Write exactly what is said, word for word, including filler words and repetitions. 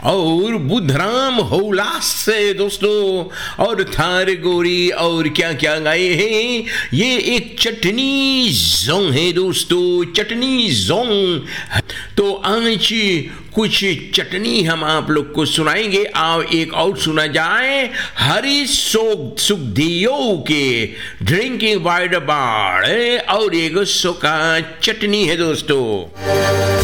और बुधराम हौलास से दोस्तों, और थार गोरी और क्या क्या गाए हैं। ये एक चटनी जोंग है दोस्तों, चटनी जोंग। तो आज कुछ चटनी हम आप लोग को सुनाएंगे। आओ एक और सुना जाए, हरी सुखदियो के ड्रिंकिंग बाय द बार, और एक सुखा चटनी है दोस्तों।